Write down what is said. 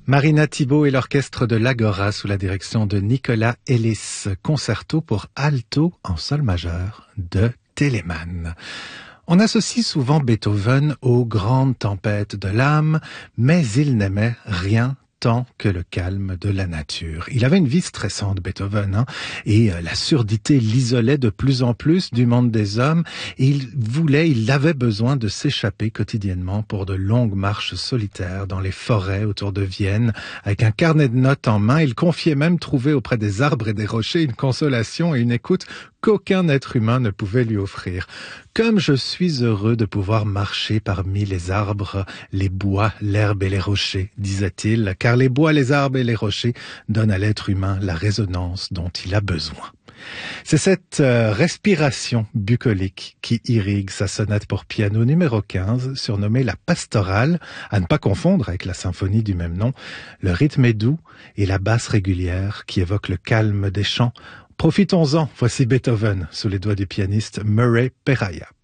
Marina Thibault et l'orchestre de l'Agora sous la direction de Nicolas Ellis, concerto pour alto en sol majeur de Telemann. On associe souvent Beethoven aux grandes tempêtes de l'âme, mais il n'aimait rien tant que le calme de la nature. Il avait une vie stressante, Beethoven, et la surdité l'isolait de plus en plus du monde des hommes, et il avait besoin de s'échapper quotidiennement pour de longues marches solitaires dans les forêts autour de Vienne. Avec un carnet de notes en main, il confiait même trouver auprès des arbres et des rochers une consolation et une écoute qu'aucun être humain ne pouvait lui offrir. Comme je suis heureux de pouvoir marcher parmi les arbres, les bois, l'herbe et les rochers, disait-il, car les bois, les arbres et les rochers donnent à l'être humain la résonance dont il a besoin. C'est cette respiration bucolique qui irrigue sa sonate pour piano numéro 15, surnommée la pastorale, à ne pas confondre avec la symphonie du même nom. Le rythme est doux et la basse régulière qui évoque le calme des chants. Profitons-en, voici Beethoven sous les doigts du pianiste Murray Perahia.